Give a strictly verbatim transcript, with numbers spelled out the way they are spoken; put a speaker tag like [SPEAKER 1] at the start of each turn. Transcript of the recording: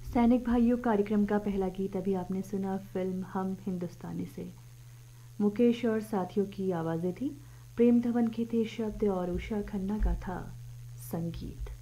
[SPEAKER 1] सैनिक भाइयों कार्यक्रम का पहला गीत अभी आपने सुना फिल्म हम हिंदुस्तानी से। मुकेश और साथियों की आवाज़ें थी, प्रेम धवन के थे शब्द और उषा खन्ना का था संगीत।